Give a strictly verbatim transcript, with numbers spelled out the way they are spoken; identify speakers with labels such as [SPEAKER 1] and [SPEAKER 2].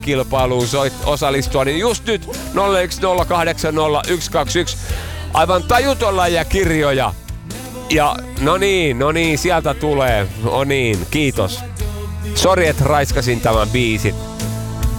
[SPEAKER 1] kilpailuun soit, osallistua, niin just nyt nolla yksi nolla kahdeksan nolla yksi kaksi yksi. Aivan tajuton ja kirjoja. Ja no niin, no niin, sieltä tulee. No niin, kiitos. Sori, että raiskasin tämän biisin.